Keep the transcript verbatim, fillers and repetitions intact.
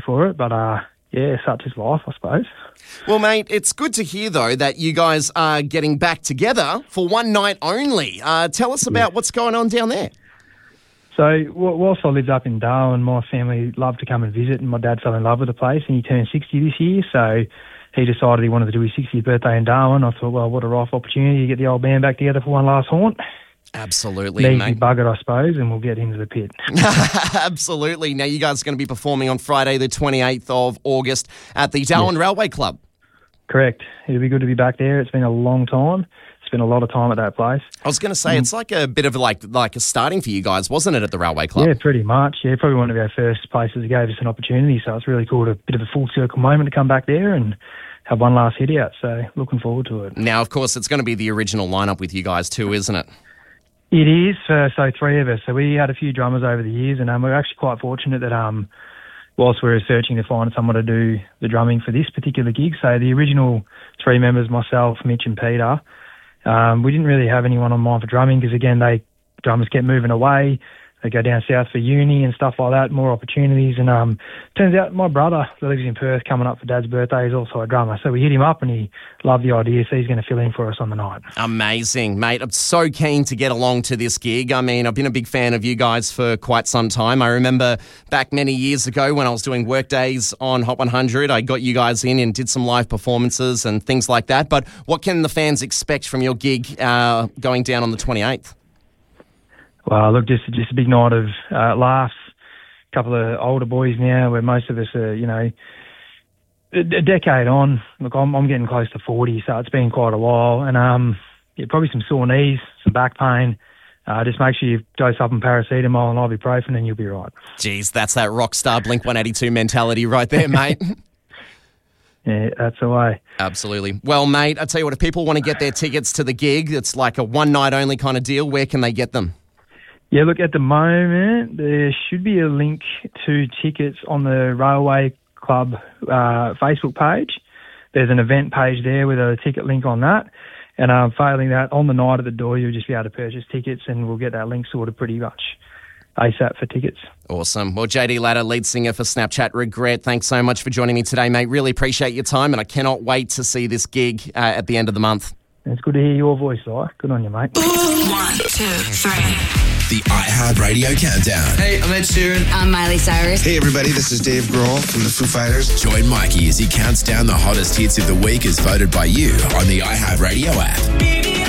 for it, but uh, yeah, such is life, I suppose. Well, mate, it's good to hear, though, that you guys are getting back together for one night only. Uh, tell us about yeah. what's going on down there. So, whilst I lived up in Darwin, my family loved to come and visit, and my dad fell in love with the place, and he turned sixty this year, so he decided he wanted to do his sixtieth birthday in Darwin. I thought, well, what a rife opportunity to get the old band back together for one last haunt. Absolutely, Needs mate. be buggered, I suppose, and we'll get into the pit. Absolutely. Now, you guys are going to be performing on Friday, the twenty-eighth of August at the Darwin yes. Railway Club. Correct. It'll be good to be back there. It's been a long time. Spent a lot of time at that place. I was going to say, mm. it's like a bit of like like a starting for you guys, wasn't it, at the Railway Club? Yeah, pretty much. Yeah, probably one of our first places that gave us an opportunity, so it's really cool to a bit of a full circle moment to come back there and have one last hit out, so looking forward to it. Now, of course, it's going to be the original lineup with you guys too, isn't it? It is, uh, so three of us. So we had a few drummers over the years, and um, we're actually quite fortunate that um, whilst we were searching to find someone to do the drumming for this particular gig, so the original three members, myself, Mitch and Peter, Um, we didn't really have anyone on mind for drumming because, again, they drummers kept moving away. They go down south for uni and stuff like that, more opportunities. And um, turns out my brother that lives in Perth coming up for Dad's birthday is also a drummer. So we hit him up and he loved the idea, so he's going to fill in for us on the night. Amazing, mate. I'm so keen to get along to this gig. I mean, I've been a big fan of you guys for quite some time. I remember back many years ago when I was doing work days on Hot one hundred, I got you guys in and did some live performances and things like that. But what can the fans expect from your gig uh, going down on the twenty-eighth? Well, look, just just a big night of uh, laughs. A couple of older boys now, where most of us are, you know, a, a decade on. Look, I'm I'm getting close to forty, so it's been quite a while, and um, yeah, probably some sore knees, some back pain. Uh, just make sure you dose up on paracetamol and ibuprofen, and you'll be right. Jeez, that's that rock star Blink one eighty-two mentality right there, mate. Yeah, that's the way. Absolutely. Well, mate, I tell you what, if people want to get their tickets to the gig, it's like a one night only kind of deal. Where can they get them? Yeah, look, at the moment, there should be a link to tickets on the Railway Club uh, Facebook page. There's an event page there with a ticket link on that. And um, failing that, on the night at the door, you'll just be able to purchase tickets, and we'll get that link sorted pretty much ASAP for tickets. Awesome. Well, J D Latta, lead singer for Snapchat Regret, thanks so much for joining me today, mate. Really appreciate your time, and I cannot wait to see this gig uh, at the end of the month. It's good to hear your voice, Si. Good on you, mate. One, two, three. The iHeartRadio Countdown. Hey, I'm Ed Sheeran. I'm Miley Cyrus. Hey, everybody, this is Dave Grohl from the Foo Fighters. Join Mikey as he counts down the hottest hits of the week as voted by you on the iHeartRadio app.